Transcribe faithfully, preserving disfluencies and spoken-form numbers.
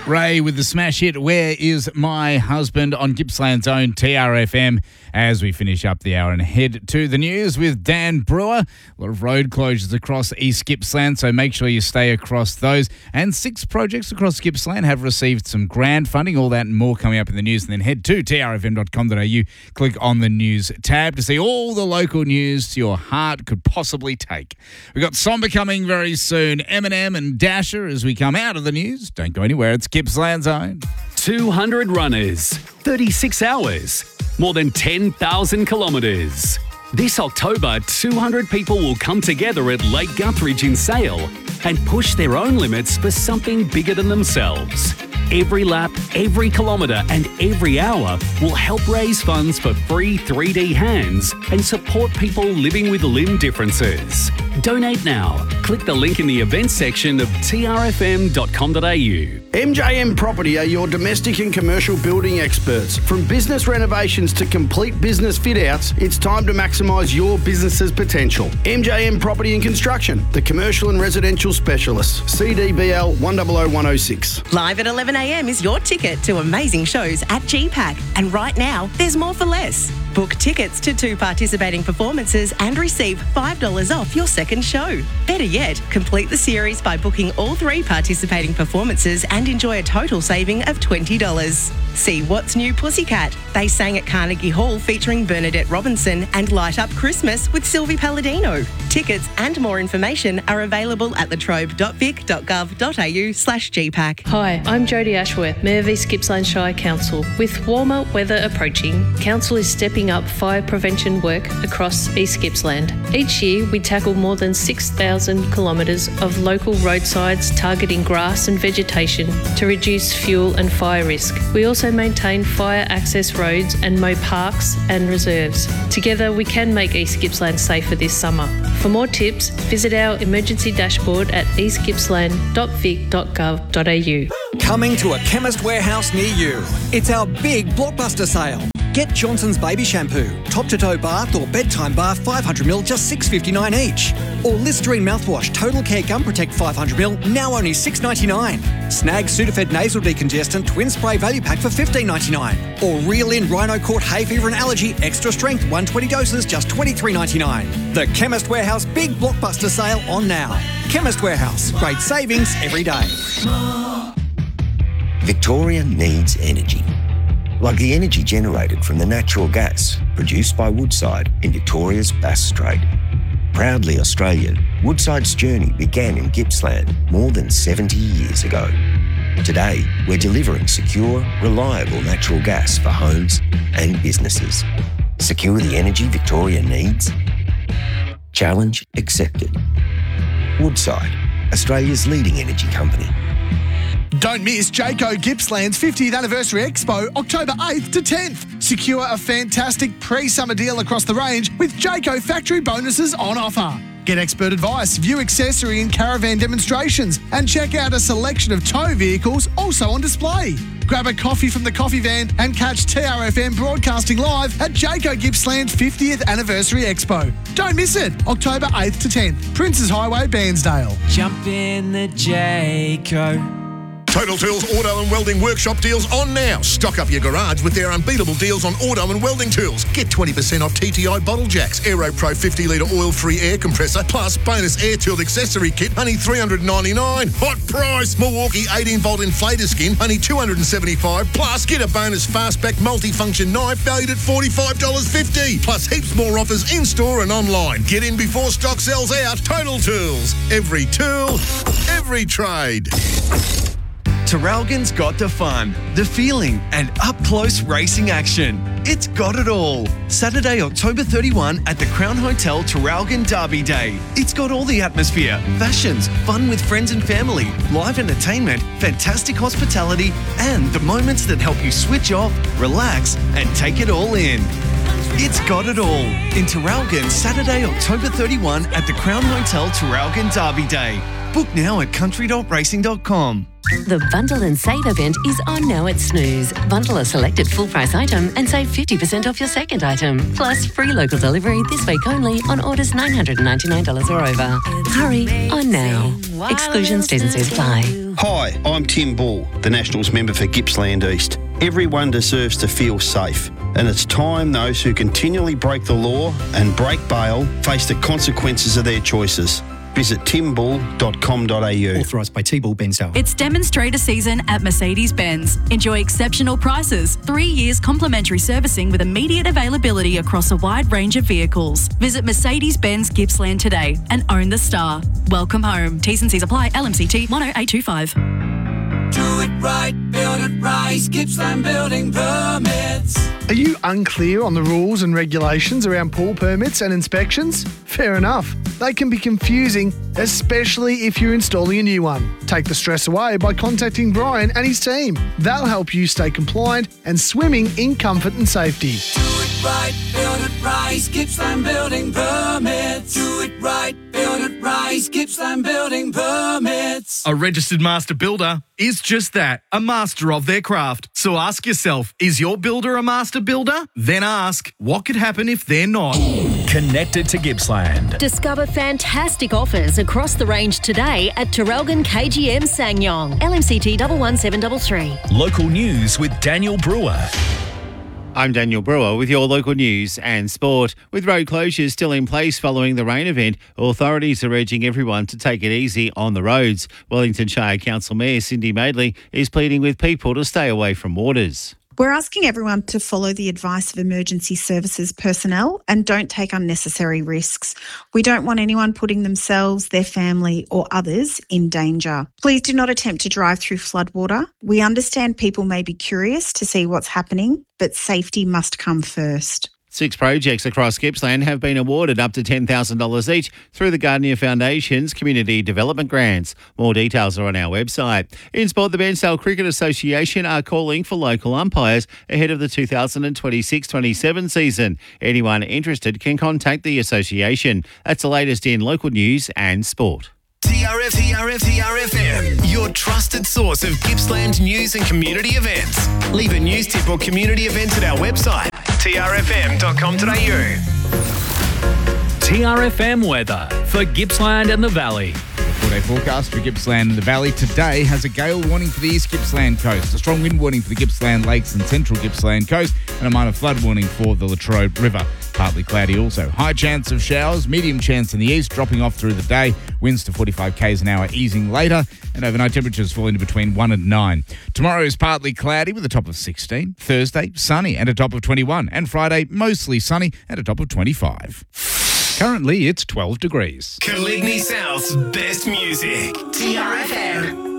Ray with the smash hit, Where Is My Husband, on Gippsland's own T R F M, as we finish up the hour and head to the news with Dan Brewer. A lot of road closures across East Gippsland, so make sure you stay across those. And six projects across Gippsland have received some grant funding. All that and more coming up in the news. And then head to t r f m dot com dot a u, click on the news tab to see all the local news your heart could possibly take. We've got Somber coming very soon, Eminem and Dasher as we come out of the news. Don't go anywhere, it's Gippsland's own. two hundred runners, thirty-six hours, more than ten thousand kilometres. This October, two hundred people will come together at Lake Guthridge in Sale and push their own limits for something bigger than themselves. Every lap, every kilometre and every hour will help raise funds for free three D hands and support people living with limb differences. Donate now. Click the link in the events section of t r f m dot com dot a u. M J M Property are your domestic and commercial building experts. From business renovations to complete business fit-outs, it's time to maximise your business's potential. M J M Property and Construction, the commercial and residential specialists. C D B L one zero zero one zero six. Live at eleven a m is your ticket to amazing shows at G PAC. And right now, there's more for less. Book tickets to two participating performances and receive five dollars off your second show. Better yet, complete the series by booking all three participating performances and enjoy a total saving of twenty dollars. See What's New Pussycat? They sang at Carnegie Hall featuring Bernadette Robinson and Light Up Christmas with Sylvie Palladino. Tickets and more information are available at latrobe dot vic dot gov dot a u slash G PAC. Hi, I'm Jodie Ashworth, Mayor of East Gippsland Shire Council. With warmer weather approaching, Council is stepping up fire prevention work across East Gippsland. Each year, we tackle more than six thousand kilometres of local roadsides targeting grass and vegetation to reduce fuel and fire risk. We also maintain fire access roads and mow parks and reserves. Together, we can make East Gippsland safer this summer. For more tips, visit our emergency dashboard at east gippsland dot vic dot gov dot a u. Coming to a Chemist Warehouse near you. It's our big blockbuster sale. Get Johnson's Baby Shampoo, top-to-toe bath or bedtime bath five hundred milliliters, just six dollars fifty-nine each. Or Listerine mouthwash, Total Care Gum Protect five hundred milliliters, now only six dollars ninety-nine. Snag Sudafed Nasal Decongestant Twin Spray Value Pack for fifteen dollars ninety-nine. Or Reel In Rhino Court Hay Fever and Allergy Extra Strength one hundred twenty doses, just twenty-three dollars ninety-nine. The Chemist Warehouse Big Blockbuster Sale on now. Chemist Warehouse, great savings every day. Victoria needs energy. Like the energy generated from the natural gas produced by Woodside in Victoria's Bass Strait. Proudly Australian, Woodside's journey began in Gippsland more than seventy years ago. Today, we're delivering secure, reliable natural gas for homes and businesses. Secure the energy Victoria needs? Challenge accepted. Woodside, Australia's leading energy company. Don't miss Jayco Gippsland's fiftieth Anniversary Expo, October eighth to tenth. Secure a fantastic pre-summer deal across the range with Jayco factory bonuses on offer. Get expert advice, view accessory and caravan demonstrations, and check out a selection of tow vehicles also on display. Grab a coffee from the coffee van and catch T R F M broadcasting live at Jayco Gippsland's fiftieth Anniversary Expo. Don't miss it, October eighth to tenth, Princes Highway, Bairnsdale. Jump in the Jayco. Total Tools Auto and Welding Workshop deals on now. Stock up your garage with their unbeatable deals on auto and welding tools. Get twenty percent off T T I bottle jacks, Aero Pro fifty litre oil-free air compressor, plus bonus air tool accessory kit, only three hundred ninety-nine dollars. Hot price! Milwaukee eighteen volt inflator skin, only two hundred seventy-five dollars. Plus, get a bonus fastback multifunction knife valued at forty-five dollars fifty. Plus, heaps more offers in-store and online. Get in before stock sells out. Total Tools. Every tool, every trade. Terralgan's got the fun, the feeling, and up-close racing action. It's got it all. Saturday, October thirty-first at the Crown Hotel Terralgan Derby Day. It's got all the atmosphere, fashions, fun with friends and family, live entertainment, fantastic hospitality, and the moments that help you switch off, relax, and take it all in. It's got it all in Terralgan, Saturday, October thirty-first at the Crown Hotel Terralgan Derby Day. Book now at country dot racing dot com. The Bundle and Save event is on now at Snooze. Bundle a selected full price item and save fifty percent off your second item. Plus free local delivery this week only on orders nine hundred ninety-nine dollars or over. Hurry on now. Exclusions, T's and C's apply. Hi, I'm Tim Ball, the Nationals member for Gippsland East. Everyone deserves to feel safe, and it's time those who continually break the law and break bail face the consequences of their choices. Visit tim ball dot com dot a u. Authorised by T-Ball Bensdale. It's demonstrator season at Mercedes-Benz. Enjoy exceptional prices, three years complimentary servicing with immediate availability across a wide range of vehicles. Visit Mercedes-Benz Gippsland today and own the star. Welcome home. T's and C's apply. L M C T one oh eight two five. Do it right, build it right. Gippsland Building Permits. Are you unclear on the rules and regulations around pool permits and inspections? Fair enough. They can be confusing, especially if you're installing a new one. Take the stress away by contacting Brian and his team. They'll help you stay compliant and swimming in comfort and safety. Do it right, build it right. Gippsland Building Permits. Do it right, build it right. Gippsland Building Permits. A registered master builder is just that, a master of their craft. So ask yourself, is your builder a master builder? Then ask, what could happen if they're not? Connected to Gippsland. Discover fantastic offers across the range today at Terrelgan K G M Sangyong. L M C T one one seven three three. Local news with Daniel Brewer. I'm Daniel Brewer with your local news and sport. With road closures still in place following the rain event, authorities are urging everyone to take it easy on the roads. Wellington Shire Council Mayor Cindy Madeley is pleading with people to stay away from waters. We're asking everyone to follow the advice of emergency services personnel and don't take unnecessary risks. We don't want anyone putting themselves, their family or others in danger. Please do not attempt to drive through floodwater. We understand people may be curious to see what's happening, but safety must come first. Six projects across Gippsland have been awarded up to ten thousand dollars each through the Gardner Foundation's Community Development Grants. More details are on our website. In sport, the Bairnsdale Cricket Association are calling for local umpires ahead of the two thousand twenty-six twenty-seven season. Anyone interested can contact the association. That's the latest in local news and sport. T R F, T R F, T R F M, your trusted source of Gippsland news and community events. Leave a news tip or community event at our website, t r f m dot com dot a u. T R F M weather for Gippsland and the Valley. Four-day forecast for Gippsland and the Valley today has a gale warning for the East Gippsland coast, a strong wind warning for the Gippsland Lakes and Central Gippsland coast, and a minor flood warning for the Latrobe River. Partly cloudy also. High chance of showers, medium chance in the east, dropping off through the day. Winds to forty-five kays an hour, easing later, and overnight temperatures falling to between one and nine. Tomorrow is partly cloudy with a top of sixteen. Thursday, sunny and a top of twenty-one. And Friday, mostly sunny and a top of twenty-five. Currently, it's twelve degrees. Caligny South's best music. T R F M.